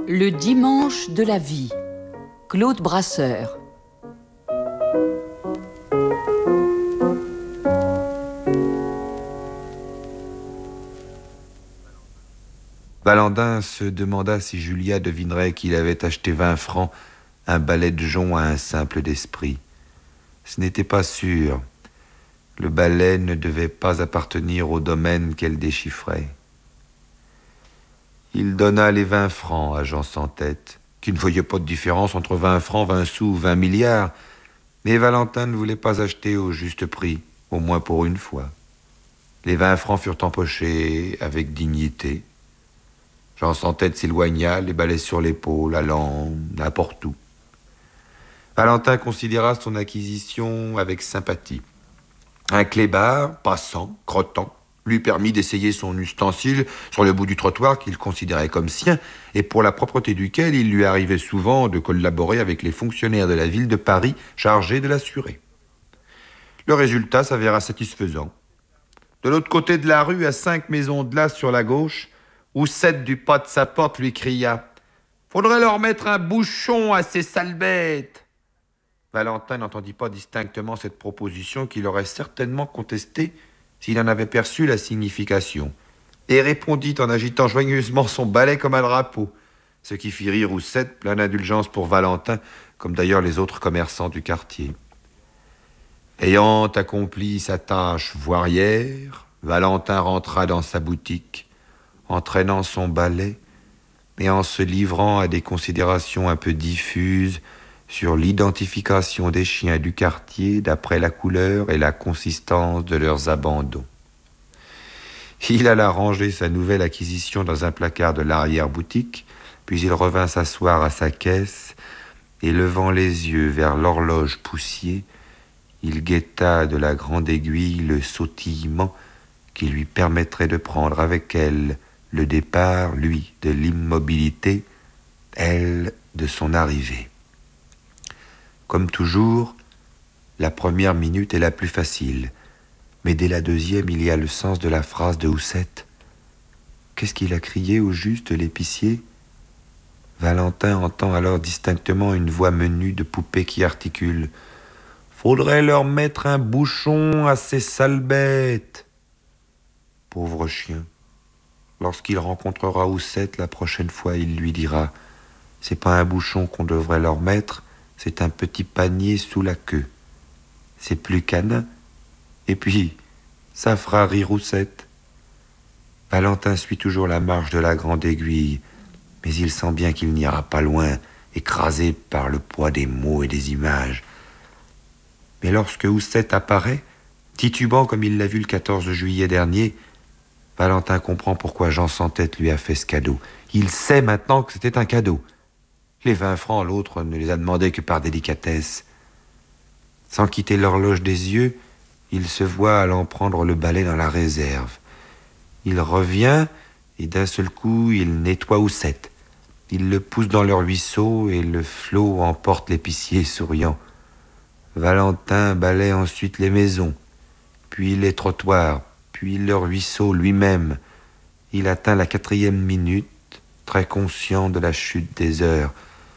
Le dimanche de la vie, Claude Brasseur. Valentin se demanda si Julia devinerait qu'il avait acheté 20 francs un balai de jonc à un simple d'esprit. Ce n'était pas sûr. Le balai ne devait pas appartenir au domaine qu'elle déchiffrait. Il donna les 20 francs à Jean sans tête, qui ne voyait pas de différence entre 20 francs, 20 sous ou 20 milliards. Mais Valentin ne voulait pas acheter au juste prix, au moins pour une fois. Les 20 francs furent empochés avec dignité. Jean sans tête s'éloigna, les balais sur l'épaule, allant n'importe où. Valentin considéra son acquisition avec sympathie. Un clébard, passant, crottant, lui permit d'essayer son ustensile sur le bout du trottoir qu'il considérait comme sien et pour la propreté duquel il lui arrivait souvent de collaborer avec les fonctionnaires de la ville de Paris chargés de l'assurer. Le résultat s'avéra satisfaisant. De l'autre côté de la rue, à 5 maisons de là sur la gauche, Houssette du pas de sa porte lui cria « Faudrait leur mettre un bouchon à ces sales bêtes !» Valentin n'entendit pas distinctement cette proposition qu'il aurait certainement contestée s'il en avait perçu la signification, et répondit en agitant joyeusement son balai comme un drapeau, ce qui fit rire Houssette, plein d'indulgence pour Valentin, comme d'ailleurs les autres commerçants du quartier. Ayant accompli sa tâche voirière, Valentin rentra dans sa boutique, entraînant son balai et en se livrant à des considérations un peu diffuses sur l'identification des chiens du quartier d'après la couleur et la consistance de leurs abandons. Il alla ranger sa nouvelle acquisition dans un placard de l'arrière-boutique, puis il revint s'asseoir à sa caisse, et levant les yeux vers l'horloge poussier, il guetta de la grande aiguille le sautillement qui lui permettrait de prendre avec elle le départ, lui, de l'immobilité, elle, de son arrivée. Comme toujours, la première minute est la plus facile, mais dès la deuxième, il y a le sens de la phrase de Houssette. Qu'est-ce qu'il a crié au juste, l'épicier ? Valentin entend alors distinctement une voix menue de poupée qui articule « Faudrait leur mettre un bouchon à ces sales bêtes !» Pauvre chien. Lorsqu'il rencontrera Houssette la prochaine fois, il lui dira « C'est pas un bouchon qu'on devrait leur mettre, c'est un petit panier sous la queue. C'est plus canin. Et puis, ça fera rire Houssette. » Valentin suit toujours la marche de la grande aiguille, mais il sent bien qu'il n'ira pas loin, écrasé par le poids des mots et des images. Mais lorsque Houssette apparaît, titubant comme il l'a vu le 14 juillet dernier, Valentin comprend pourquoi Jean sans tête lui a fait ce cadeau. Il sait maintenant que c'était un cadeau. Les 20 francs, l'autre ne les a demandés que par délicatesse. Sans quitter l'horloge des yeux, il se voit allant prendre le balai dans la réserve. Il revient et d'un seul coup, il nettoie Houssette. Il le pousse dans le ruisseau et le flot emporte l'épicier souriant. Valentin balaie ensuite les maisons, puis les trottoirs, puis le ruisseau lui-même. Il atteint la 4e minute, très conscient de la chute des heures.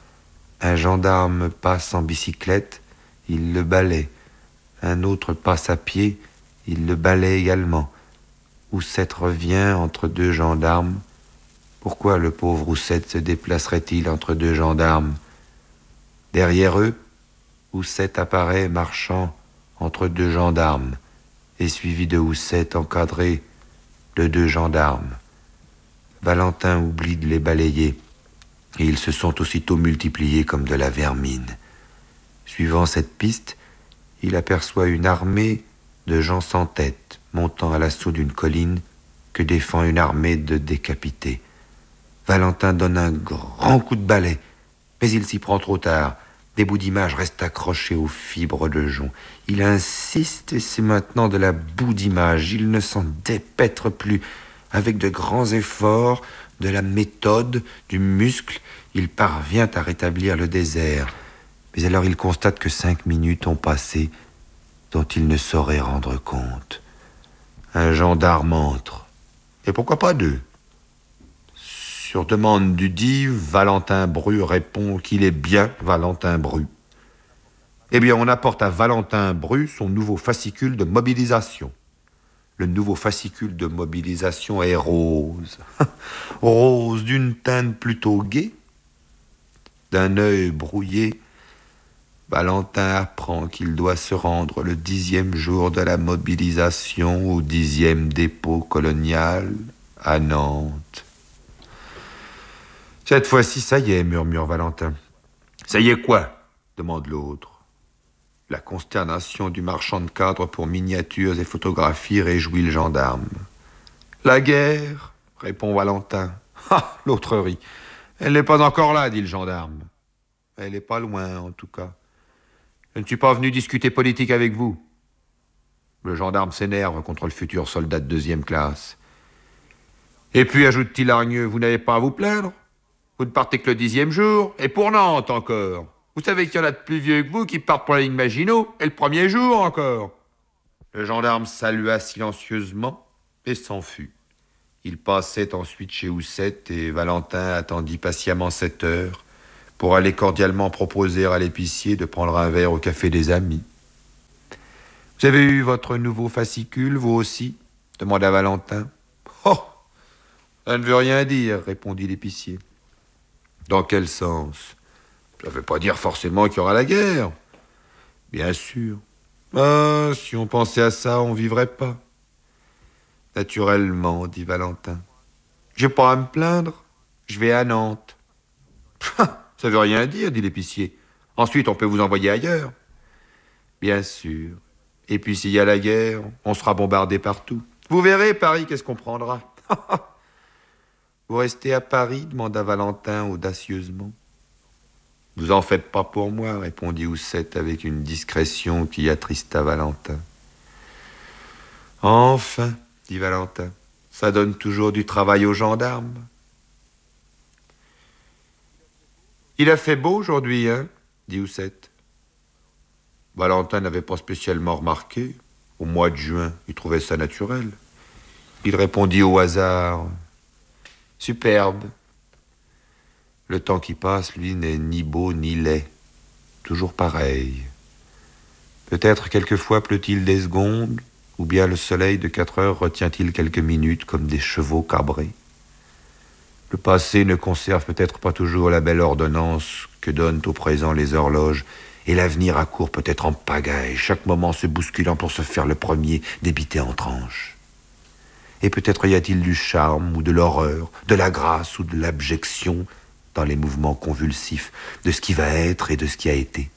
Un gendarme passe en bicyclette, il le balaie. Un autre passe à pied, il le balaie également. Houssette revient entre 2 gendarmes. Pourquoi le pauvre Houssette se déplacerait-il entre 2 gendarmes ? Derrière eux, Houssette apparaît marchant entre 2 gendarmes, et suivi de Houssette encadré de 2 gendarmes. Valentin oublie de les balayer, et ils se sont aussitôt multipliés comme de la vermine. Suivant cette piste, il aperçoit une armée de gens sans tête montant à l'assaut d'une colline que défend une armée de décapités. Valentin donne un grand coup de balai, mais il s'y prend trop tard. Des bouts d'image restent accrochés aux fibres de jonc. Il insiste et c'est maintenant de la boue d'image. Il ne s'en dépêtre plus. Avec de grands efforts, de la méthode, du muscle, il parvient à rétablir le désert. Mais alors il constate que 5 minutes ont passé dont il ne saurait rendre compte. Un gendarme entre. Et pourquoi pas 2 ? Sur demande du dive, Valentin Bru répond qu'il est bien Valentin Bru. Eh bien, on apporte à Valentin Bru son nouveau fascicule de mobilisation. Le nouveau fascicule de mobilisation est rose. Rose d'une teinte plutôt gaie. D'un œil brouillé, Valentin apprend qu'il doit se rendre le 10e jour de la mobilisation au 10e dépôt colonial à Nantes. Cette fois-ci, ça y est, murmure Valentin. Ça y est quoi? Demande l'autre. La consternation du marchand de cadres pour miniatures et photographies réjouit le gendarme. La guerre, répond Valentin. Ah, l'autre rit. Elle n'est pas encore là, dit le gendarme. Elle n'est pas loin, en tout cas. Je ne suis pas venu discuter politique avec vous. Le gendarme s'énerve contre le futur soldat de 2e classe. Et puis, ajoute-t-il hargneux, vous n'avez pas à vous plaindre. Vous ne partez que le 10e jour, et pour Nantes encore. Vous savez qu'il y en a de plus vieux que vous qui partent pour la ligne Maginot, et le 1er jour encore. Le gendarme salua silencieusement et s'enfuit. Il passait ensuite chez Houssette et Valentin attendit patiemment 7 heures pour aller cordialement proposer à l'épicier de prendre un verre au café des amis. « Vous avez eu votre nouveau fascicule, vous aussi ?» demanda Valentin. « Oh, ça ne veut rien dire, » répondit l'épicier. « Dans quel sens ? Ça ne veut pas dire forcément qu'il y aura la guerre. » « Bien sûr. Ah, si on pensait à ça, on ne vivrait pas. » « Naturellement, dit Valentin. J'ai pas à me plaindre. Je vais à Nantes. »« Ça veut rien dire, dit l'épicier. Ensuite, on peut vous envoyer ailleurs. »« Bien sûr. Et puis, s'il y a la guerre, on sera bombardé partout. Vous verrez, Paris, qu'est-ce qu'on prendra. »« Vous restez à Paris ?» demanda Valentin audacieusement. « Vous en faites pas pour moi, répondit Houssette avec une discrétion qui attrista Valentin. Enfin, dit Valentin, ça donne toujours du travail aux gendarmes. Il a fait beau aujourd'hui, hein, dit Houssette. Valentin n'avait pas spécialement remarqué. Au mois de juin, il trouvait ça naturel. Il répondit au hasard. Superbe. Le temps qui passe, lui, n'est ni beau ni laid. Toujours pareil. Peut-être quelquefois pleut-il des secondes, ou bien le soleil de 4 heures retient-il quelques minutes comme des chevaux cabrés. Le passé ne conserve peut-être pas toujours la belle ordonnance que donnent au présent les horloges, et l'avenir accourt peut-être en pagaille, chaque moment se bousculant pour se faire le premier débité en tranches. Et peut-être y a-t-il du charme ou de l'horreur, de la grâce ou de l'abjection dans les mouvements convulsifs de ce qui va être et de ce qui a été.